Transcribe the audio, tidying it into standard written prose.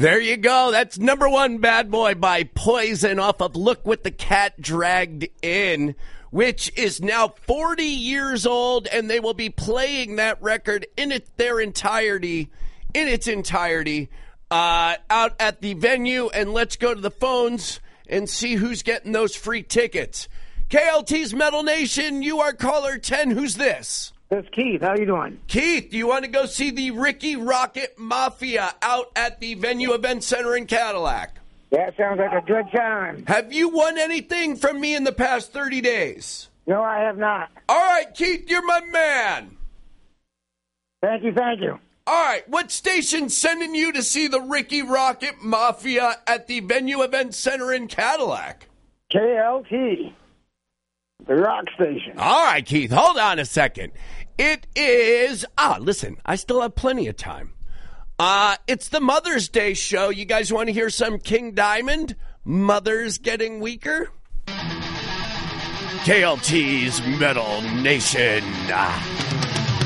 There you go. That's number one, Bad Boy by Poison off of Look What the Cat Dragged In, which is now 40 years old, and they will be playing that record in its entirety, out at the venue. And let's go to the phones and see who's getting those free tickets. KLT's Metal Nation, you are caller 10. Who's this? It's Keith. How you doing? Keith, you want to go see the Ricky Rocket Mafia out at the Venue Event Center in Cadillac? That sounds like a good time. Have you won anything from me in the past 30 days? No, I have not. All right, Keith, you're my man. Thank you, thank you. All right, what station's sending you to see the Ricky Rocket Mafia at the Venue Event Center in Cadillac? KLT, the rock station. All right, Keith, hold on a second. It is, listen, I still have plenty of time. It's the Mother's Day show. You guys want to hear some King Diamond? Mother's Getting Weaker? KLT's Metal Nation.